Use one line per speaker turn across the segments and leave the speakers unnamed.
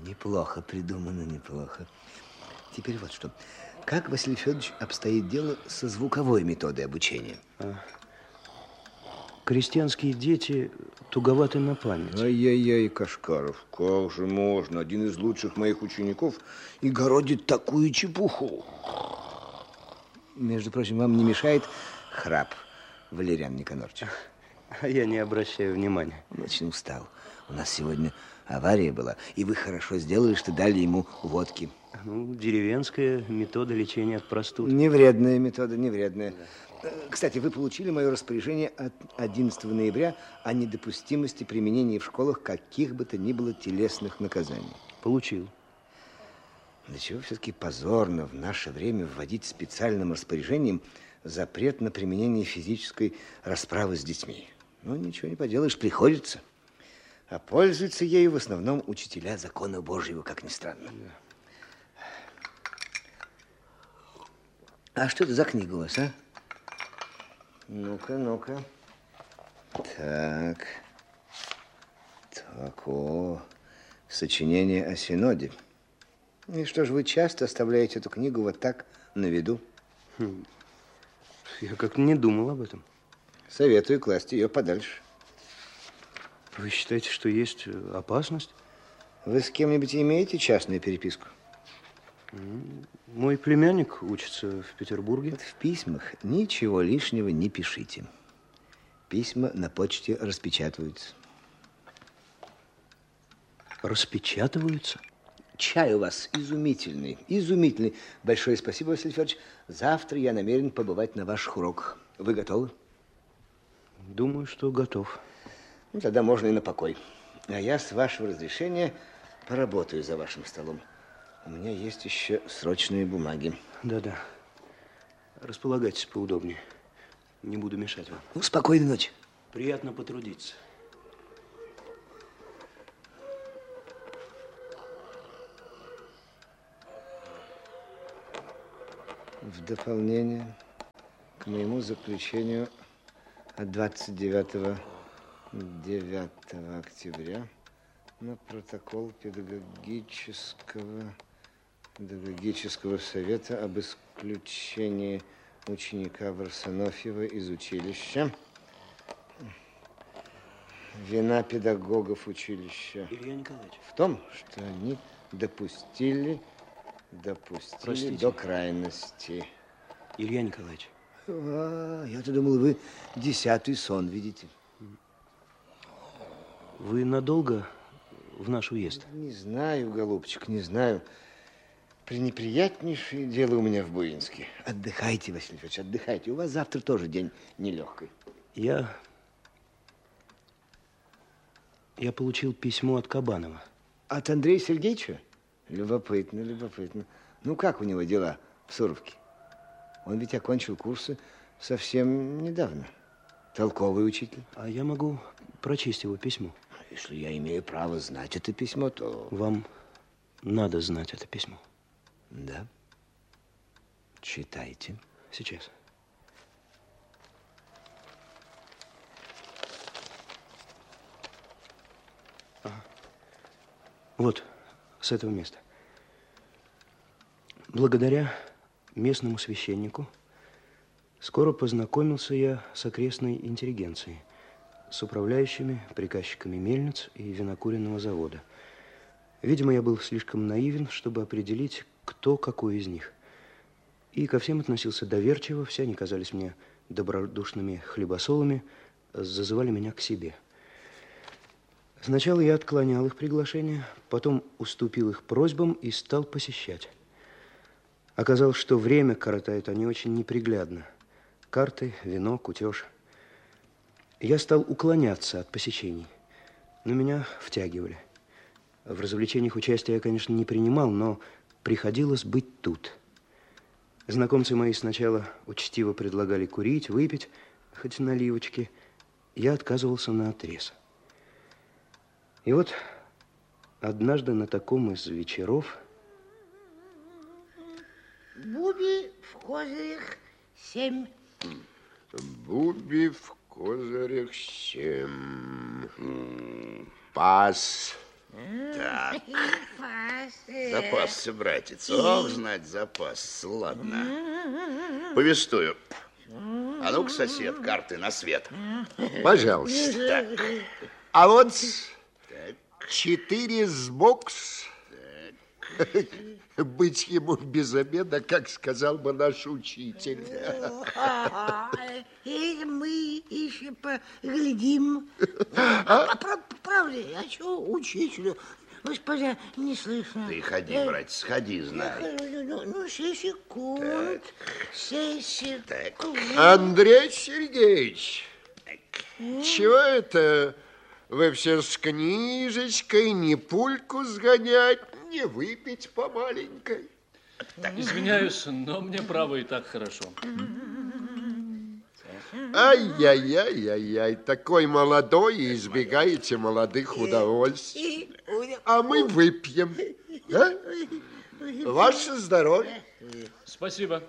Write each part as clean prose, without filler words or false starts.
Неплохо придумано, неплохо. Теперь вот что. Как, Василий Федорович, обстоит дело со звуковой методой обучения?
Крестьянские дети туговаты на память.
Ай-яй-яй, Кашкаров, как же можно? Один из лучших моих учеников и городит такую чепуху. Между прочим, вам не мешает храп, Валериан Никонорович?
А я не обращаю внимания.
Он очень устал. У нас сегодня авария была, и вы хорошо сделали, что дали ему водки.
Ну, деревенская метода лечения от простуд.
Не вредная метода, не вредная. Да. Кстати, вы получили мое распоряжение от 11 ноября о недопустимости применения в школах каких бы то ни было телесных наказаний.
Получил.
Для чего все-таки позорно в наше время вводить специальным распоряжением запрет на применение физической расправы с детьми? Ну, ничего не поделаешь, приходится. А пользуются ею в основном учителя закона Божьего, как ни странно. Да. А что это за книга у вас, а? Ну-ка, ну-ка. Так, сочинение о Синоде. И что же вы часто оставляете эту книгу вот так на виду?
Я как-то не думал об этом.
Советую класть ее подальше.
Вы считаете, что есть опасность?
Вы с кем-нибудь имеете частную переписку?
Мой племянник учится в Петербурге.
Вот в письмах ничего лишнего не пишите. Письма на почте распечатываются.
Распечатываются?
Чай у вас изумительный, изумительный. Большое спасибо, Василий Федорович. Завтра я намерен побывать на ваших уроках. Вы готовы?
Думаю, что готов.
Ну, тогда можно и на покой. А я, с вашего разрешения, поработаю за вашим столом. У меня есть еще срочные бумаги.
Да-да. Располагайтесь поудобнее. Не буду мешать вам.
Ну, спокойной ночи.
Приятно потрудиться.
В дополнение к моему заключению от 29 октября на протокол педагогического совета об исключении ученика Варсонофьева из училища. Вина педагогов училища
Илья Николаевич.
в том, что они допустили до крайности.
Илья Николаевич.
Я-то думал, вы 10-й сон видите.
Вы надолго в наш уезд?
Не знаю, голубчик, не знаю. Пренеприятнейшее дело у меня в Буинске. Отдыхайте, Василий Федорович, отдыхайте. У вас завтра тоже день нелегкий.
Я получил письмо от Кабанова.
От Андрея Сергеевича? Любопытно, любопытно. Ну, как у него дела в Суровке? Он ведь окончил курсы совсем недавно. Толковый учитель.
А я могу прочесть его письмо.
Если я имею право знать это письмо, то...
Вам надо знать это письмо.
Да. Читайте.
Сейчас. Ага. Вот, с этого места. Благодаря местному священнику скоро познакомился я с окрестной интеллигенцией, с управляющими, приказчиками мельниц и винокуренного завода. Видимо, я был слишком наивен, чтобы определить, кто какой из них. И ко всем относился доверчиво, все они казались мне добродушными хлебосолами, зазывали меня к себе. Сначала я отклонял их приглашения, потом уступил их просьбам и стал посещать. Оказалось, что время коротают они очень неприглядно. Карты, вино, кутеж. Я стал уклоняться от посещений, но меня втягивали. В развлечениях участия я, конечно, не принимал, но приходилось быть тут. Знакомцы мои сначала учтиво предлагали курить, выпить, хоть наливочки. Я отказывался наотрез. И вот однажды на таком из вечеров...
Буби в козырях 7.
Буби в козырях 7. Пас. Так. Запасся, братец. Ох, знать запас. Ладно. Повествую. А ну-ка, сосед, карты на свет.
Пожалуйста.
Так.
А вот 4 с бокс. Быть ему без обеда, как сказал бы наш учитель.
Мы еще поглядим. Правда, а что учителю? Господа, не слышно.
Ты ходи, братец, ходи, знай.
Ну, 6 секунд. 6 секунд.
Андрей Сергеевич, чего это вы все с книжечкой, не пульку сгонять, не выпить по маленькой?
Извиняюсь, но мне право и так хорошо.
Ай-яй-яй-яй-яй, такой молодой и избегаете молодых удовольствий. А мы выпьем. А? Ваше здоровье.
Спасибо.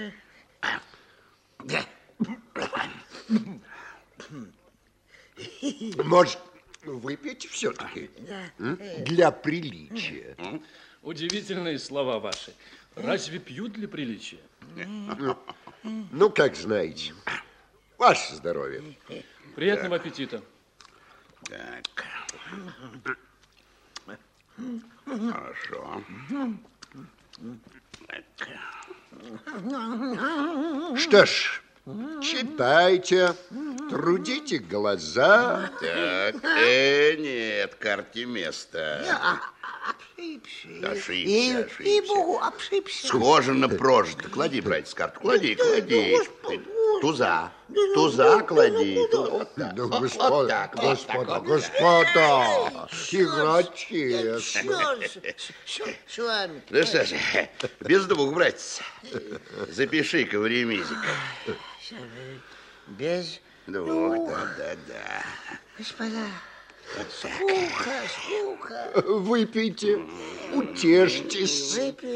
Может, выпить все-таки? Для приличия.
Удивительные слова ваши. Разве пьют для приличия?
Ну, как знаете. Ваше здоровье.
Приятного аппетита.
Так. Хорошо.
Что ж, читайте, трудите глаза.
Так, нет, карте место. Ошибся,
И-богу, обшибся.
Схоже на прожито. Клади, братец, карту. Клади.
Господи.
Туза клади. Вот так.
Ну,
Вот
господа,
так,
играть честно.
Что с вами?
Ну что ж, без двух, братец. Запиши-ка в ремизик.
Без
Двух, да.
Господа, скука.
Выпейте, утешьтесь.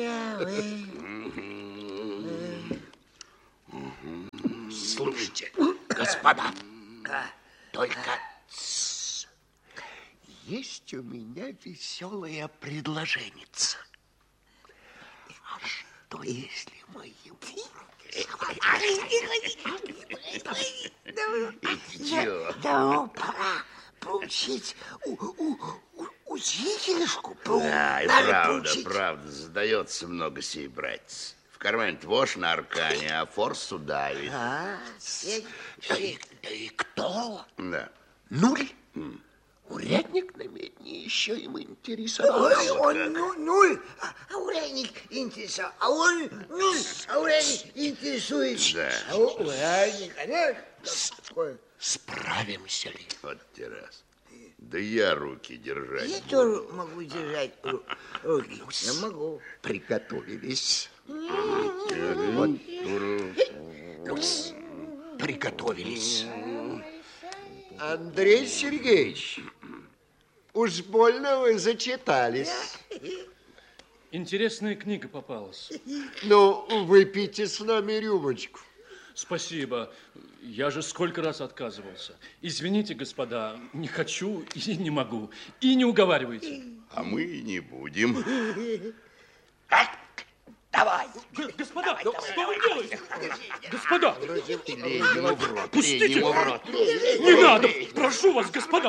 Слушайте, господа, только есть у меня веселая предложенница. А что если мои
Давно пора поучить учительушку.
Да, и правда, задается много сей, братец. В кармане вошь на аркане, а форсу давит.
И кто?
Да.
Нуль? Урядник на медне еще им интересовался.
Он нуль, а урядник интересовал. А он нуль, а урядник интересуется.
Да.
А урядник, конечно, такое.
Справимся ли?
Вот те раз. Да я руки держать.
Я тоже могу держать руки. Я могу.
Приготовились. Приготовились. Андрей Сергеевич, уж больно вы зачитались.
Интересная книга попалась.
Ну, выпейте с нами рюмочку.
Спасибо. Я же сколько раз отказывался. Извините, господа, не хочу и не могу. И не уговаривайте.
А мы и не будем.
Давай.
Господа, что вы делаете? Господа, пустите. Не надо, прошу вас, господа.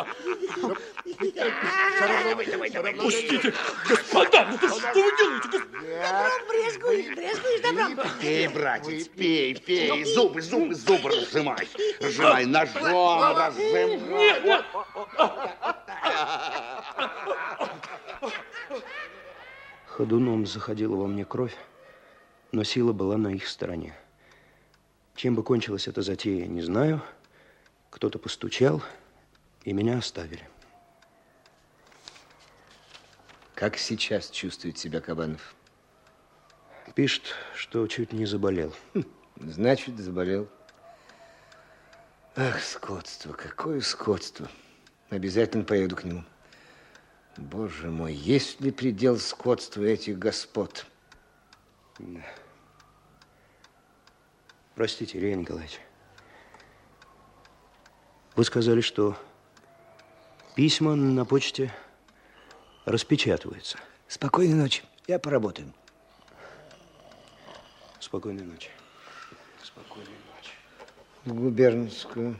Пустите. Господа, ну что вы делаете?
Брезгуешь добром.
Пей, братец, пей. Зубы разжимай. Разжимай ножом, разжимай.
Нет.
Ходуном заходила во мне кровь, но сила была на их стороне. Чем бы кончилась эта затея, не знаю. Кто-то постучал, и меня оставили.
Как сейчас чувствует себя Кабанов?
Пишет, что чуть не заболел.
Значит, заболел. Ах, скотство, какое скотство. Обязательно поеду к нему. Боже мой, есть ли предел скотства этих господ?
Да. Простите, Илья Николаевич. Вы сказали, что письма на почте распечатывается.
Спокойной ночи. Я поработаю.
Спокойной ночи. Спокойной ночи.
В губернскую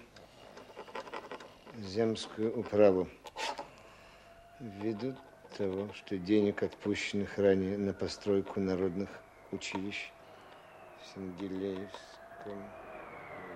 земскую управу. Ввиду того, что денег, отпущенных ранее на постройку народных училищ в Сенгилеевском